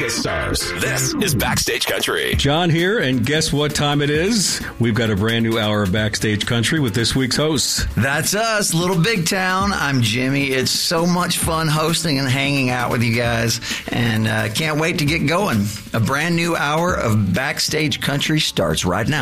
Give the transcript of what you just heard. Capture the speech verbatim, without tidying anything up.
Stars. This is Backstage Country. John here, and guess what time it is? We've got a brand new hour of Backstage Country with this week's hosts. That's us, Little Big Town. I'm Jimmy. It's so much fun hosting and hanging out with you guys, and uh, can't wait to get going. A brand new hour of Backstage Country starts right now.